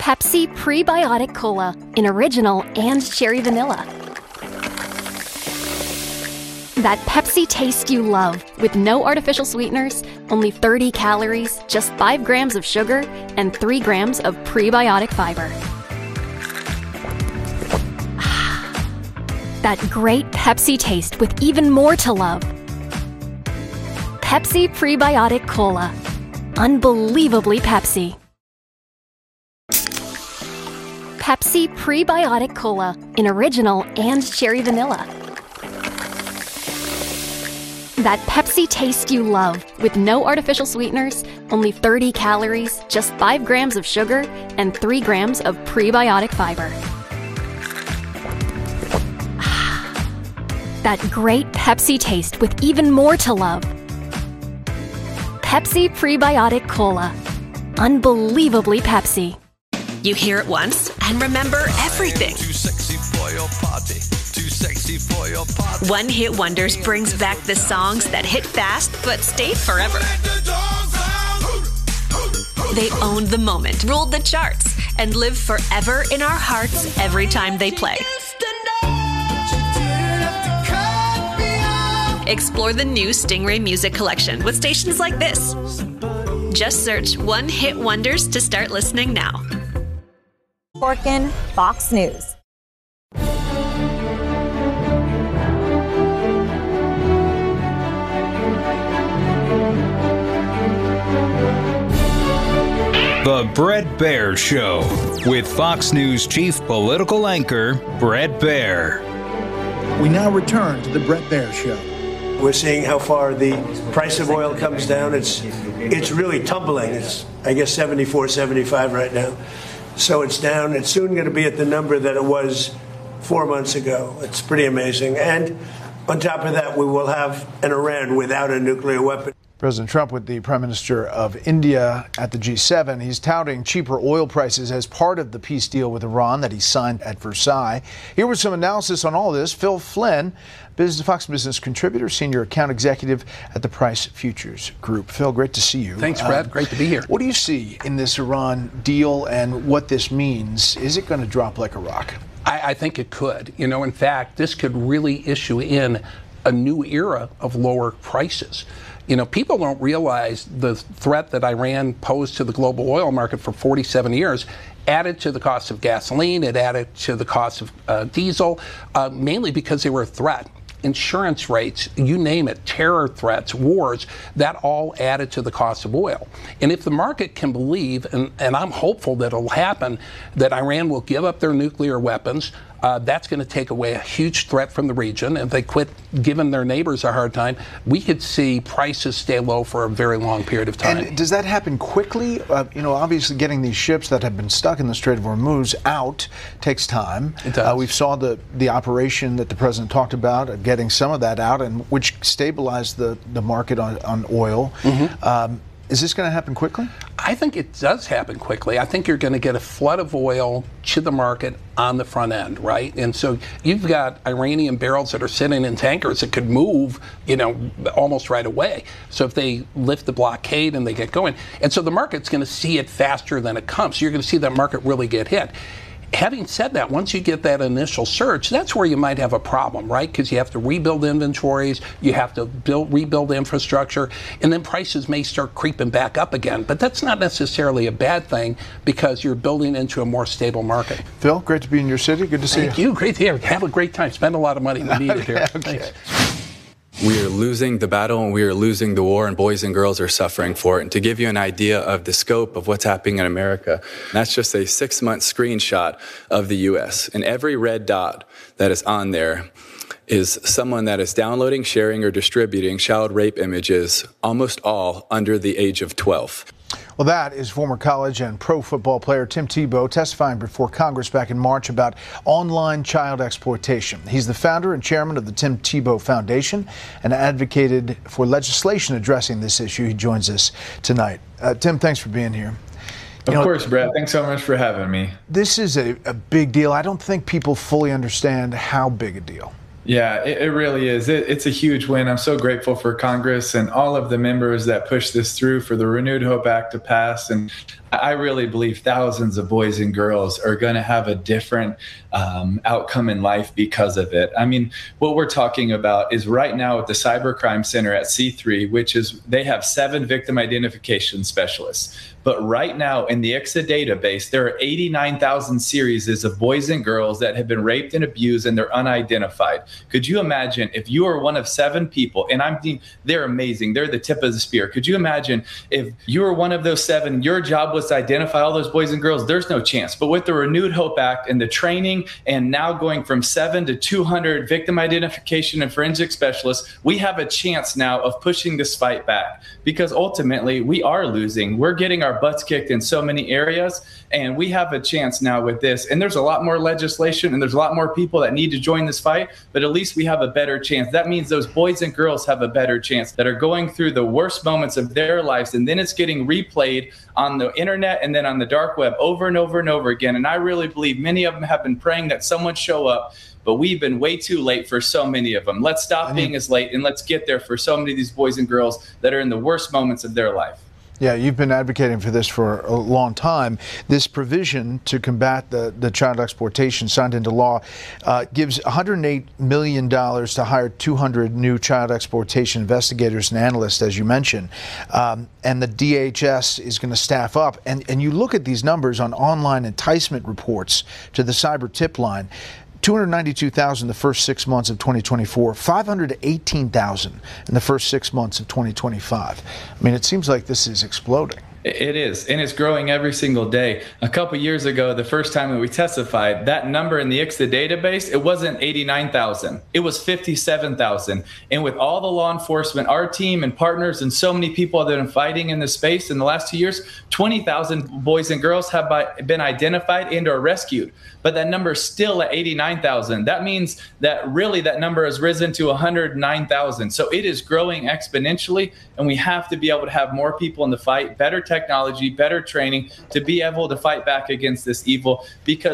Pepsi Prebiotic Cola in original and cherry vanilla. That Pepsi taste you love with no artificial sweeteners, only 30 calories, just 5 grams of sugar, and 3 grams of prebiotic fiber. That great Pepsi taste with even more to love. Pepsi Prebiotic Cola. Unbelievably Pepsi. Pepsi Prebiotic Cola in original and cherry vanilla. That Pepsi taste you love with no artificial sweeteners, only 30 calories, just 5 grams of sugar, and 3 grams of prebiotic fiber. That great Pepsi taste with even more to love. Pepsi Prebiotic Cola. Unbelievably Pepsi. You hear it once and remember everything. Too sexy for your party. Too sexy for your party. One Hit Wonders brings back the songs that hit fast but stayed forever. They owned the moment, ruled the charts, and live forever in our hearts every time they play. Explore the new Stingray Music Collection with stations like this. Just search One Hit Wonders to start listening now. Corkin, Fox News. The Bret Baier Show with Fox News chief political anchor Bret Baier. We now return to the Bret Baier Show. We're seeing how far the price of oil comes down. It's really tumbling. It's, I guess, 74, 75 right now. So it's down. It's soon going to be at the number that it was 4 months ago. It's pretty amazing. And on top of that, we will have an Iran without a nuclear weapon. President Trump with the Prime Minister of India at the G7. He's touting cheaper oil prices as part of the peace deal with Iran that he signed at Versailles. Here was some analysis on all this. Phil Flynn, Fox Business contributor, senior account executive at the Price Futures Group. Phil, great to see you. Thanks, Brad. Great to be here. What do you see in this Iran deal and what this means? Is it going to drop like a rock? I think it could. You know, in fact, this could really issue in a new era of lower prices. You know, people don't realize the threat that Iran posed to the global oil market for 47 years added to the cost of gasoline, it added to the cost of diesel, mainly because they were a threat. Insurance rates, you name it, terror threats, wars, that all added to the cost of oil. And if the market can believe, and I'm hopeful that it'll happen, that Iran will give up their nuclear weapons, that's going to take away a huge threat from the region. If they quit giving their neighbors a hard time, we could see prices stay low for a very long period of time. And does that happen quickly? You know, obviously getting these ships that have been stuck in the Strait of Hormuz out takes time. It does. We saw the operation that the president talked about, getting some of that out, and which stabilized the market on oil. Mm-hmm. Is this going to happen quickly? I think it does happen quickly. I think you're going to get a flood of oil to the market on the front end, right? And so you've got Iranian barrels that are sitting in tankers that could move, you know, almost right away. So if they lift the blockade and they get going. And so the market's going to see it faster than it comes. So you're going to see that market really get hit. Having said that, once you get that initial surge, that's where you might have a problem, right? Because you have to rebuild inventories, you have to rebuild infrastructure, and then prices may start creeping back up again. But that's not necessarily a bad thing because you're building into a more stable market. Phil, great to be in your city. Good to see you. Thank you. Great to hear. Have a great time. Spend a lot of money. We need it here. Okay. Thanks. We are losing the battle and we are losing the war, and boys and girls are suffering for it. And to give you an idea of the scope of what's happening in America, that's just a 6-month screenshot of the U.S. And every red dot that is on there is someone that is downloading, sharing, or distributing child rape images, almost all under the age of 12. Well, that is former college and pro football player Tim Tebow testifying before Congress back in March about online child exploitation. He's the founder and chairman of the Tim Tebow Foundation and advocated for legislation addressing this issue. He joins us tonight. Tim, thanks for being here. Of course, Brad. Thanks so much for having me. This is a big deal. I don't think people fully understand how big a deal. Yeah, it really is. It's a huge win. I'm so grateful for Congress and all of the members that pushed this through for the Renewed Hope Act to pass. And I really believe thousands of boys and girls are going to have a different outcome in life because of it. I mean, what we're talking about is right now at the Cybercrime Center at C3, which is they have 7 victim identification specialists. But right now in the ICSA database, there are 89,000 series of boys and girls that have been raped and abused and they're unidentified. Could you imagine if you are one of 7 people, and they're amazing, they're the tip of the spear. Could you imagine if you were one of those 7, your job was to identify all those boys and girls? There's no chance. But with the Renewed Hope Act and the training and now going from 7 to 200 victim identification and forensic specialists, we have a chance now of pushing this fight back because ultimately we are losing. We're getting our butts kicked in so many areas, and we have a chance now with this. And there's a lot more legislation and there's a lot more people that need to join this fight, but at least we have a better chance. That means those boys and girls have a better chance that are going through the worst moments of their lives, and then it's getting replayed on the internet and then on the dark web over and over and over again. And I really believe many of them have been praying that someone show up, but we've been way too late for so many of them. Let's stop being as late and let's get there for so many of these boys and girls that are in the worst moments of their life. Yeah, you've been advocating for this for a long time. This provision to combat the child exploitation signed into law gives $108 million to hire 200 new child exploitation investigators and analysts, as you mentioned. And the DHS is going to staff up. And you look at these numbers on online enticement reports to the cyber tip line. 292,000 the first 6 months of 2024, 518,000 in the first 6 months of 2025. I mean, it seems like this is exploding. It is, and it's growing every single day. A couple years ago, the first time that we testified, that number in the ICSA database, it wasn't 89,000. It was 57,000. And with all the law enforcement, our team and partners and so many people that have been fighting in this space in the last 2 years, 20,000 boys and girls have been identified and or rescued. But that number is still at 89,000. That means that really that number has risen to 109,000. So it is growing exponentially, and we have to be able to have more people in the fight, better technology, better training to be able to fight back against this evil, because